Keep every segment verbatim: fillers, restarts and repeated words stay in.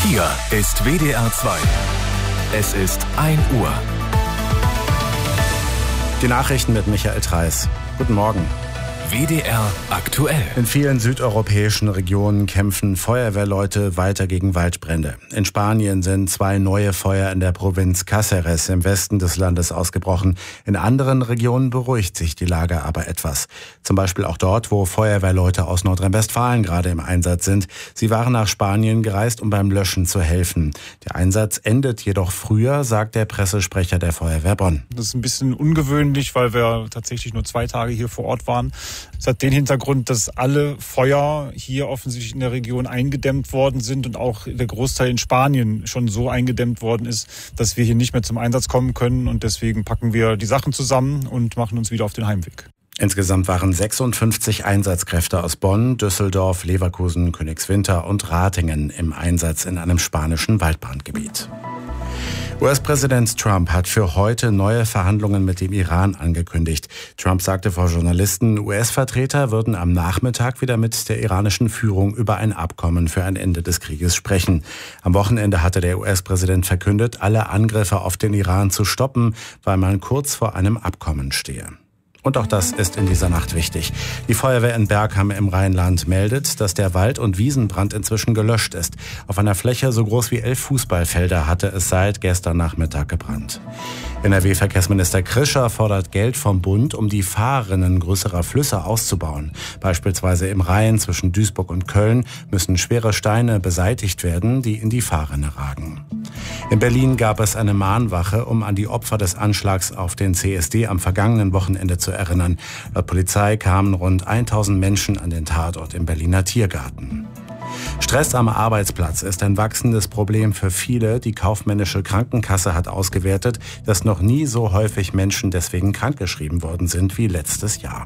Hier ist W D R zwei. Es ist ein Uhr. Die Nachrichten mit Michael Treis. Guten Morgen. W D R aktuell. In vielen südeuropäischen Regionen kämpfen Feuerwehrleute weiter gegen Waldbrände. In Spanien sind zwei neue Feuer in der Provinz Cáceres im Westen des Landes ausgebrochen. In anderen Regionen beruhigt sich die Lage aber etwas. Zum Beispiel auch dort, wo Feuerwehrleute aus Nordrhein-Westfalen gerade im Einsatz sind. Sie waren nach Spanien gereist, um beim Löschen zu helfen. Der Einsatz endet jedoch früher, sagt der Pressesprecher der Feuerwehr Bonn. Das ist ein bisschen ungewöhnlich, weil wir tatsächlich nur zwei Tage hier vor Ort waren. Es hat den Hintergrund, dass alle Feuer hier offensichtlich in der Region eingedämmt worden sind und auch der Großteil in Spanien schon so eingedämmt worden ist, dass wir hier nicht mehr zum Einsatz kommen können. Und deswegen packen wir die Sachen zusammen und machen uns wieder auf den Heimweg. Insgesamt waren sechsundfünfzig Einsatzkräfte aus Bonn, Düsseldorf, Leverkusen, Königswinter und Ratingen im Einsatz in einem spanischen Waldbrandgebiet. U S-Präsident Trump hat für heute neue Verhandlungen mit dem Iran angekündigt. Trump sagte vor Journalisten, U S-Vertreter würden am Nachmittag wieder mit der iranischen Führung über ein Abkommen für ein Ende des Krieges sprechen. Am Wochenende hatte der U S-Präsident verkündet, alle Angriffe auf den Iran zu stoppen, weil man kurz vor einem Abkommen stehe. Und auch das ist in dieser Nacht wichtig. Die Feuerwehr in Bergham im Rheinland meldet, dass der Wald- und Wiesenbrand inzwischen gelöscht ist. Auf einer Fläche so groß wie elf Fußballfelder hatte es seit gestern Nachmittag gebrannt. N R W-Verkehrsminister Krischer fordert Geld vom Bund, um die Fahrrinnen größerer Flüsse auszubauen. Beispielsweise im Rhein zwischen Duisburg und Köln müssen schwere Steine beseitigt werden, die in die Fahrrinne ragen. In Berlin gab es eine Mahnwache, um an die Opfer des Anschlags auf den C S D am vergangenen Wochenende zu erinnern. Laut Polizei kamen rund tausend Menschen an den Tatort im Berliner Tiergarten. Stress am Arbeitsplatz ist ein wachsendes Problem für viele. Die kaufmännische Krankenkasse hat ausgewertet, dass noch nie so häufig Menschen deswegen krankgeschrieben worden sind wie letztes Jahr.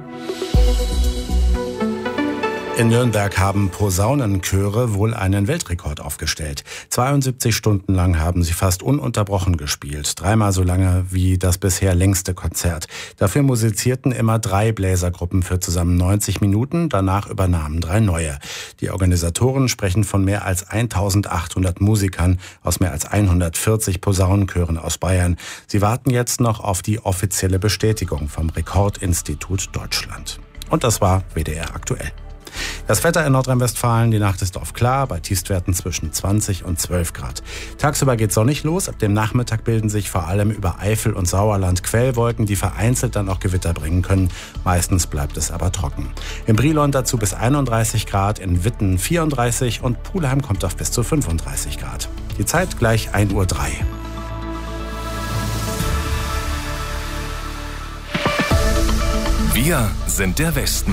In Nürnberg haben Posaunenchöre wohl einen Weltrekord aufgestellt. zweiundsiebzig Stunden lang haben sie fast ununterbrochen gespielt. Dreimal so lange wie das bisher längste Konzert. Dafür musizierten immer drei Bläsergruppen für zusammen neunzig Minuten. Danach übernahmen drei neue. Die Organisatoren sprechen von mehr als eintausendachthundert Musikern aus mehr als hundertvierzig Posaunenchören aus Bayern. Sie warten jetzt noch auf die offizielle Bestätigung vom Rekordinstitut Deutschland. Und das war W D R aktuell. Das Wetter in Nordrhein-Westfalen, die Nacht ist oft klar, bei Tiefstwerten zwischen zwanzig und zwölf Grad. Tagsüber geht sonnig los, ab dem Nachmittag bilden sich vor allem über Eifel und Sauerland Quellwolken, die vereinzelt dann auch Gewitter bringen können. Meistens bleibt es aber trocken. In Brilon dazu bis einunddreißig Grad, in Witten vierunddreißig und Pulheim kommt auf bis zu fünfunddreißig Grad. Die Zeit gleich ein Uhr drei. Wir sind der Westen.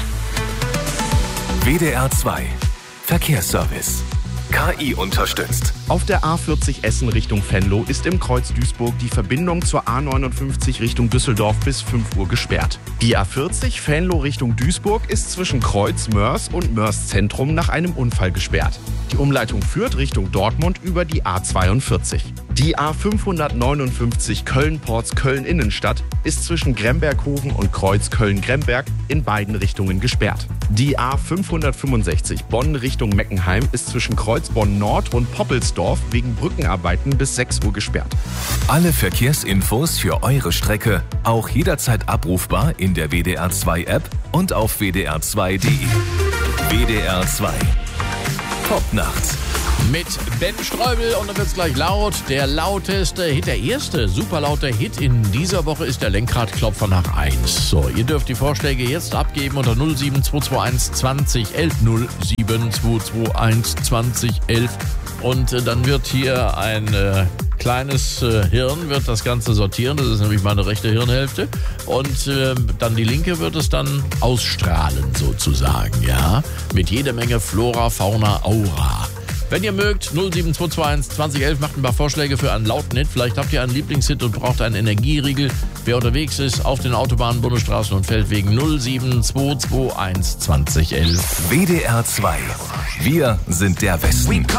W D R zwei. Verkehrsservice. K I unterstützt. Auf der A vierzig Essen Richtung Venlo ist im Kreuz Duisburg die Verbindung zur A neunundfünfzig Richtung Düsseldorf bis fünf Uhr gesperrt. Die A vierzig Venlo Richtung Duisburg ist zwischen Kreuz Mörs und Mörs Zentrum nach einem Unfall gesperrt. Die Umleitung führt Richtung Dortmund über die A zweiundvierzig. Die A fünfhundertneunundfünfzig Köln-Porz Köln-Innenstadt ist zwischen Gremberghofen und Kreuz Köln-Gremberg in beiden Richtungen gesperrt. Die A fünfhundertfünfundsechzig Bonn Richtung Meckenheim ist zwischen Kreuz Bonn-Nord und Poppelsdorf wegen Brückenarbeiten bis sechs Uhr gesperrt. Alle Verkehrsinfos für eure Strecke auch jederzeit abrufbar in der W D R zwei App und auf w d r zwei punkt d e. W D R zwei. Top-Nacht. Mit Ben Streubel und dann wird's gleich laut. Der lauteste Hit, der erste super laute Hit in dieser Woche ist der Lenkradklopfer nach eins. So, ihr dürft die Vorschläge jetzt abgeben unter null sieben zwei zwei eins zwanzig elf null sieben zwei zwei eins zwanzig elf und äh, dann wird hier ein äh, kleines äh, Hirn wird das Ganze sortieren. Das ist nämlich meine rechte Hirnhälfte und äh, dann die linke wird es dann ausstrahlen sozusagen, ja, mit jeder Menge Flora, Fauna, Aura. Wenn ihr mögt, null sieben zwei zwei eins zwanzig elf macht ein paar Vorschläge für einen lauten Hit. Vielleicht habt ihr einen Lieblingshit und braucht einen Energieriegel. Wer unterwegs ist auf den Autobahnen, Bundesstraßen und Feldwegen null sieben zwei zwei eins zwanzig elf. W D R zwei. Wir sind der Westen.